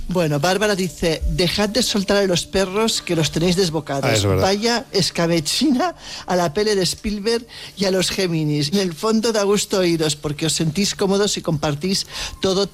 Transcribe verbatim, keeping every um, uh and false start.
Bueno, Bárbara dice, dejad de soltar a los perros que los tenéis desbocados. Ah, es verdad. Vaya escabechina a la pele de Spielberg y a los Géminis. En el fondo da gusto oíros porque os sentís cómodos y compartís todo